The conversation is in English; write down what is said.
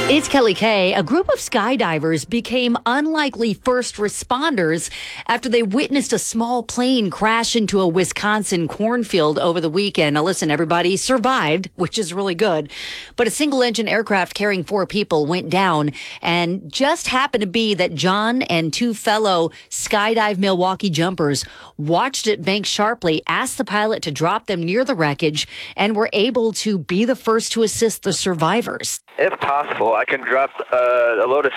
It's Kelly Kay. A group of skydivers became unlikely first responders after they witnessed a small plane crash into a Wisconsin cornfield over the weekend. Now listen, everybody survived, which is really good. But a single-engine aircraft carrying 4 people went down, and just happened to be that John and 2 fellow Skydive Milwaukee jumpers watched it bank sharply, asked the pilot to drop them near the wreckage, and were able to be the first to assist the survivors. If possible, I can drop a load of